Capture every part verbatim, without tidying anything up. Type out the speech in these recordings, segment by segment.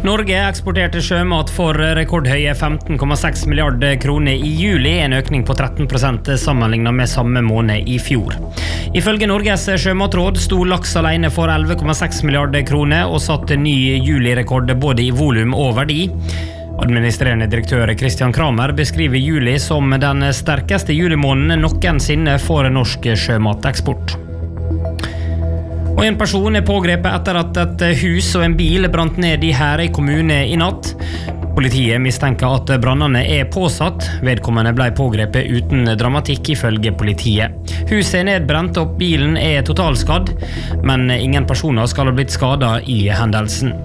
Norge eksporterte sjømat for rekordhøye femten komma seks milliarder kroner i juli, en økning på tretten prosent sammenlignet med samme måned i fjor. Ifølge Norges sjømatråd sto laks alene for elleve komma seks milliarder kroner og satte ny julirekord både i volum og verdi. Administrerende direktør Christian Kramer beskriver juli som den sterkeste julimåneden noensinne for norsk sjømateksport. Og en person er pågrepet etter at et hus og en bil brant ned i Herøy kommune i natt. Politiet mistenker at brannene er påsatt. Vedkommende ble pågrepet uten dramatikk ifølge politiet. Huset er nedbrent og bilen er totalskadd, men ingen personer skal ha blitt skadet i hendelsen.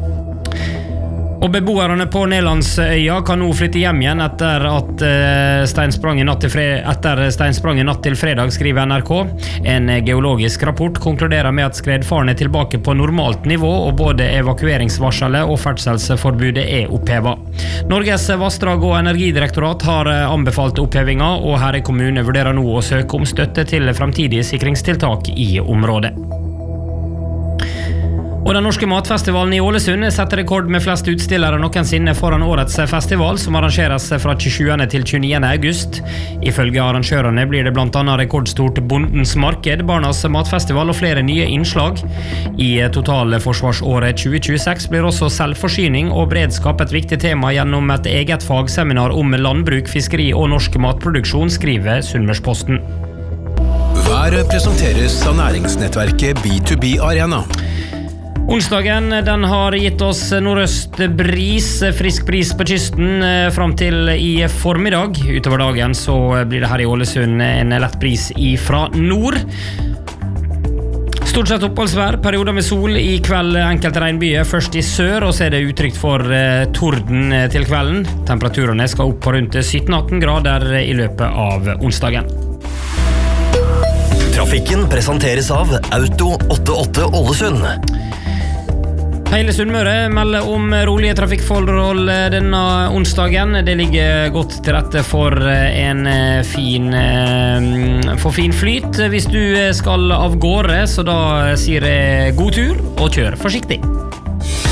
Og beboerne på Nederlandsøya kan nå flytte hjem igjen etter at steinsprang i natt til, fred- etter steinsprang i natt til fredag, skriver N R K. En geologisk rapport konkluderer med at skredfaren er tilbake på normalt nivå, og både evakueringsvarselet og ferdselsforbudet er opphevet. Norges vassdrag- og energidirektorat har anbefalt opphevinga, og Herøy kommune vurderer nå å søke om støtte til fremtidige sikringstiltak i området. Og den norske matfestivalen i Ålesund setter rekord med flest utstillere noensinne foran årets festival, som arrangeres fra tjuesjuende til tjueniende august. Ifølge arrangørene blir det blant annet rekordstort Bondens marked, Barnas matfestival og flere nye innslag. I totalforsvarsåret tjue tjueseks blir også selvforsyning og beredskap et viktig tema gjennom et eget fagseminar om landbruk, fiskeri og norsk matproduksjon, skriver Sunnmørsposten. Været presenteres av næringsnettverket B to B Arena. Onsdagen den har gitt oss nordøstbris, frisk bris på kysten frem til i formiddag. Utover dagen så blir det her i Ålesund en lett bris fra nord. Stort sett oppholdsvær, perioder med sol, i kveld enkelte regnbyer, først i sør, og så er det utrygt for torden til kvelden. Temperaturene skal opp på rundt sytten til atten grader i løpet av onsdagen. Trafikken presenteres av Auto åttiåtte Ålesund. Hele Sunnmøre melder om rolige trafikkforhold denne onsdagen. Det ligger godt til rette for en fin, for fin flyt hvis du skal av gårde, så da sier jeg god tur og kjør forsiktig.